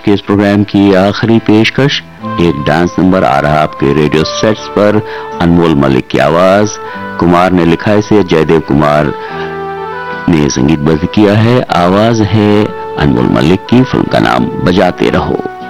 के इस प्रोग्राम की आखिरी पेशकश, एक डांस नंबर आ रहा आपके रेडियो सेट्स पर। अनमोल मलिक की आवाज, कुमार ने लिखा है इसे, जयदेव कुमार ने संगीतबद्ध किया है। आवाज है अनमोल मलिक की। फिल्म का नाम बजाते रहो।